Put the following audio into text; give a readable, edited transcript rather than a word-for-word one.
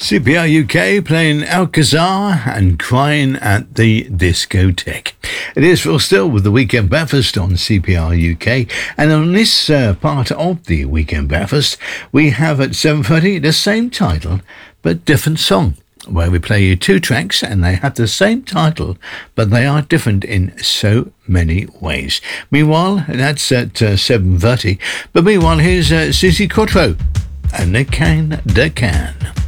CPR UK playing Alcazar and Crying at the Discotheque. It is Phil Still with the Weekend Breakfast on CPR UK, and on this part of the Weekend Breakfast we have at 7:30 the same title but different song, where we play you two tracks and they have the same title but they are different in so many ways. Meanwhile, that's at 7:30, but meanwhile here's Suzi Quatro and the Can.